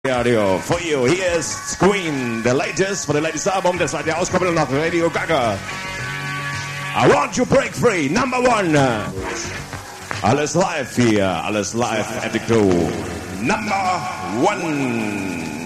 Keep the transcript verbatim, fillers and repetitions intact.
Radio for you. Here is Screen, the latest for the latest album. Das war die Auskopplung nach Radio Gaga. I want to break free, number one. Alles live hier, alles live at the crew. Number one.